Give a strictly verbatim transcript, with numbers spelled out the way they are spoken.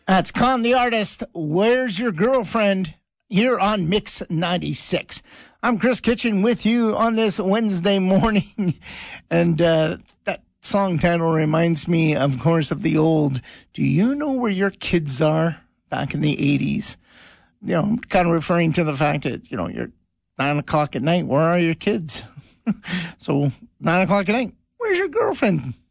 That's Con the Artist. Where's Your Girlfriend? Here on Mix ninety-six. I'm Chris Kitchen with you on this Wednesday morning. And uh, that song title reminds me, of course, of the old, do you know where your kids are? Back in the eighties. You know, kind of referring to the fact that, you know, you're nine o'clock at night. Where are your kids? So nine o'clock at night. Where's your girlfriend?